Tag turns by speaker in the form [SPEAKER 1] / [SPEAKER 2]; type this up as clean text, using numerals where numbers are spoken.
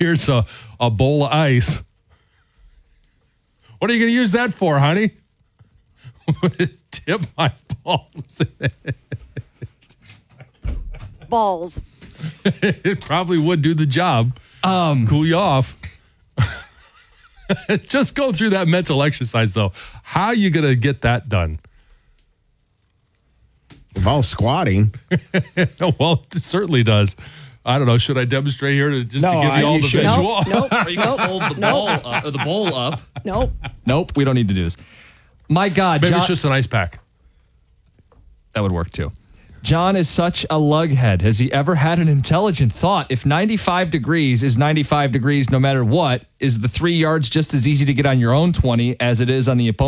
[SPEAKER 1] Here's a bowl of ice. What are you going to use that for, honey? I'm going to dip my balls in it.
[SPEAKER 2] Balls.
[SPEAKER 1] It probably would do the job. Cool you off. Just go through that mental exercise, though. How are you going to get that done?
[SPEAKER 3] While squatting.
[SPEAKER 1] Well, it certainly does. I don't know. Should I demonstrate here to give you all the visual?
[SPEAKER 2] Nope.
[SPEAKER 4] Or you can hold the ball up, or the bowl up.
[SPEAKER 2] Nope.
[SPEAKER 4] We don't need to do this. My God,
[SPEAKER 1] Maybe
[SPEAKER 4] John,
[SPEAKER 1] it's just an ice pack.
[SPEAKER 4] that would work too. John is such a lughead. Has he ever had an intelligent thought? If 95 degrees is 95 degrees no matter what, is the 3 yards just as easy to get on your own 20 as it is on the opponent?